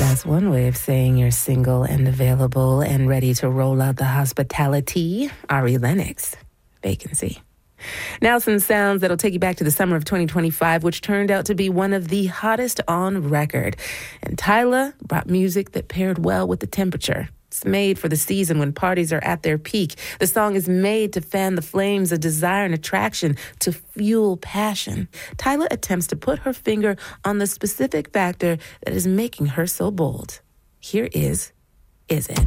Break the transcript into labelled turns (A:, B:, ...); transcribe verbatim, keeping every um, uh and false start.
A: That's one way of saying you're single and available and ready to roll out the hospitality. Ari Lennox, Vacancy. Now some sounds that'll take you back to the summer of twenty twenty-five, which turned out to be one of the hottest on record. And Tyla brought music that paired well with the temperature. It's made for the season when parties are at their peak. The song is made to fan the flames of desire and attraction, to fuel passion. Tyla attempts to put her finger on the specific factor that is making her so bold. Here is Is It?